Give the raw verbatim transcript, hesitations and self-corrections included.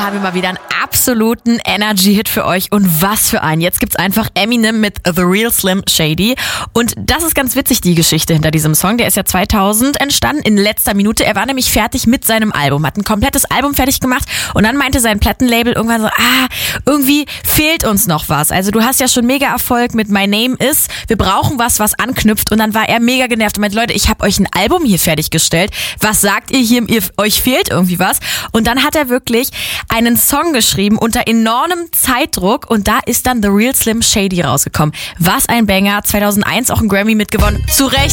haben wir mal wieder einen absoluten Energy-Hit für euch. Und was für einen. Jetzt gibt's einfach Eminem mit The Real Slim Shady. Und das ist ganz witzig, die Geschichte hinter diesem Song. Der ist ja zweitausend entstanden, in letzter Minute. Er war nämlich fertig mit seinem Album, hat ein komplettes Album fertig gemacht. Und dann meinte sein Plattenlabel irgendwann so, ah, irgendwie fehlt uns noch was. Also du hast ja schon mega Erfolg mit My Name Is. Wir brauchen was, was anknüpft. Und dann war er mega genervt und meinte, Leute, ich habe euch ein Album hier fertiggestellt. Was sagt ihr hier? Ihr, euch fehlt irgendwie was. Und dann hat er wirklich einen Song geschrieben unter enormem Zeitdruck und da ist dann The Real Slim Shady rausgekommen. Was ein Banger. zweitausendeins auch ein Grammy mitgewonnen. Zu Recht.